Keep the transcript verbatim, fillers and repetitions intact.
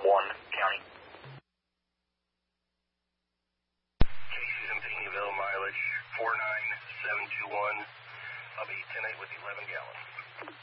one County. Casey's in Payneeville, mileage four nine seven two one. I'll be ten eight with eleven gallons.